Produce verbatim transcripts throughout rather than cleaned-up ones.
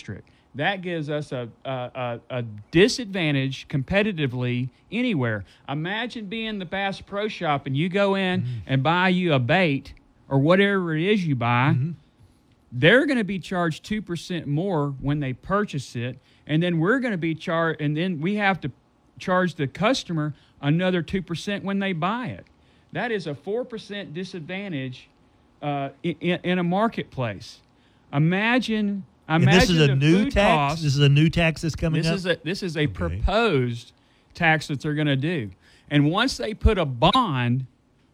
district. That gives us a, a, a, a disadvantage competitively anywhere. Imagine being the Bass Pro Shop and you go in mm-hmm. and buy you a bait or whatever it is you buy. Mm-hmm. They're going to be charged two percent more when they purchase it, and then we're going to be charged, and then we have to charge the customer another two percent when they buy it. That is a four percent disadvantage uh, in, in a marketplace. Imagine... And this is a new tax. Cost, this is a new tax that's coming this up. Is a, this is a okay. proposed tax that they're going to do, and once they put a bond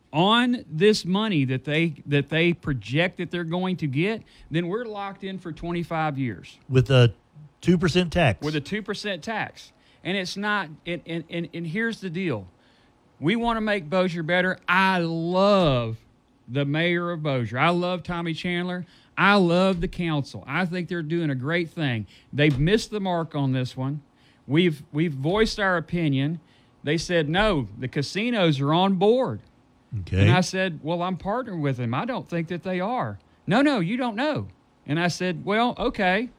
on this money that they that they project that they're going to get, then we're locked in for twenty-five years with a two percent tax. With a two percent tax, and it's not. And, and and and here's the deal: we want to make Bossier better. I love the mayor of Bossier. I love Tommy Chandler. I love the council. I think they're doing a great thing. They've missed the mark on this one. We've we've voiced our opinion. They said, no, the casinos are on board. Okay. And I said, well, I'm partnering with them. I don't think that they are. No, no, you don't know. And I said, well, okay.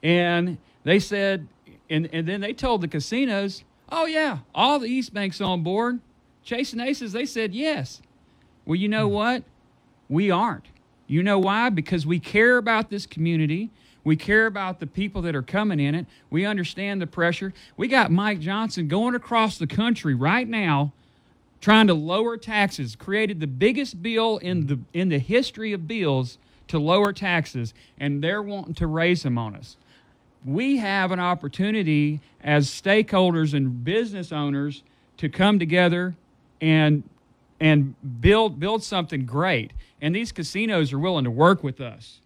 And they said, and, and then they told the casinos, oh, yeah, all the East Bank's on board. Chase and Aces, they said yes. Well, you know what? We aren't. You know why? Because we care about this community. We care about the people that are coming in it. We understand the pressure. We got Mike Johnson going across the country right now trying to lower taxes, created the biggest bill in the in the history of bills to lower taxes, and they're wanting to raise them on us. We have an opportunity as stakeholders and business owners to come together and and build build something great. And these casinos are willing to work with us.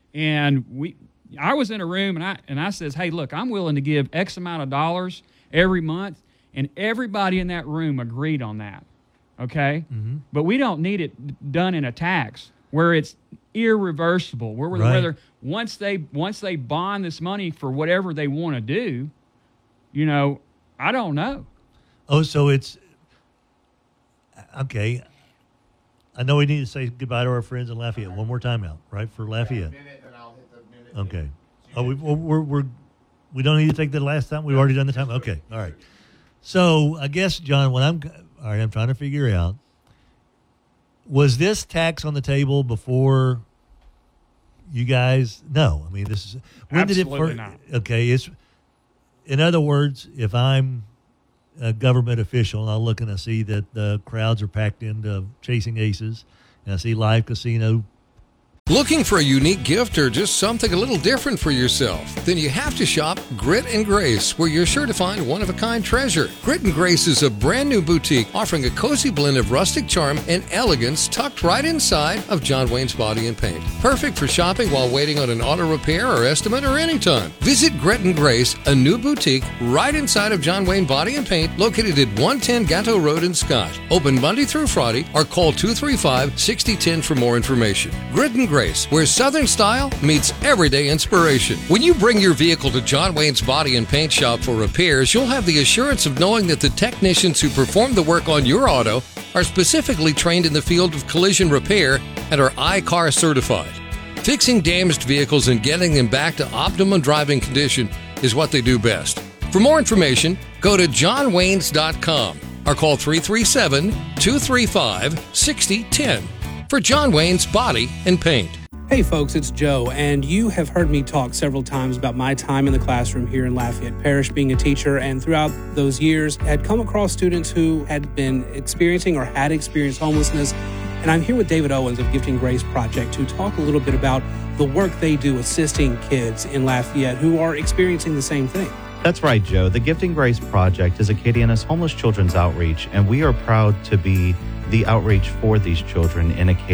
And we, I was in a room, and I and I says, hey, look, I'm willing to give X amount of dollars every month, and everybody in that room agreed on that, okay? Mm-hmm. But we don't need it done in a tax where it's irreversible, where right. whether once they once they bond this money for whatever they want to do, you know, I don't know. Oh, so it's okay. I know we need to say goodbye to our friends in Lafayette. One more time out, right, for Lafayette. Minute, and I'll hit the minute okay. Oh, we, we're, we're, we don't need to take the last time? We've already done the time? Okay, all right. So I guess, John, what I'm, all right, I'm trying to figure out, was this tax on the table before you guys? No. I mean, this is, when Absolutely did it first? Not. Okay, it's, in other words, if I'm a government official, and I look and I see that the crowds are packed into Chasing Aces, and I see live casino. Looking for a unique gift or just something a little different for yourself? Then you have to shop Grit and Grace, where you're sure to find one-of-a-kind treasure. Grit and Grace is a brand new boutique offering a cozy blend of rustic charm and elegance tucked right inside of John Wayne's Body and Paint. Perfect for shopping while waiting on an auto repair or estimate or anytime. Visit Grit and Grace, a new boutique right inside of John Wayne Body and Paint, located at one ten Gatto Road in Scott. Open Monday through Friday, or call two three five, six zero one zero for more information. Grit and Grace, where Southern style meets everyday inspiration. When you bring your vehicle to John Wayne's Body and Paint Shop for repairs, you'll have the assurance of knowing that the technicians who perform the work on your auto are specifically trained in the field of collision repair and are I CAR certified. Fixing damaged vehicles and getting them back to optimum driving condition is what they do best. For more information, go to john waynes dot com or call three three seven, two three five, six zero one zero for John Wayne's Body and Paint. Hey folks, it's Joe, and you have heard me talk several times about my time in the classroom here in Lafayette Parish being a teacher, and throughout those years had come across students who had been experiencing or had experienced homelessness. And I'm here with David Owens of Gifting Grace Project to talk a little bit about the work they do assisting kids in Lafayette who are experiencing the same thing. That's right, Joe. The Gifting Grace Project is Acadiana's homeless children's outreach, and we are proud to be the outreach for these children in Acadia.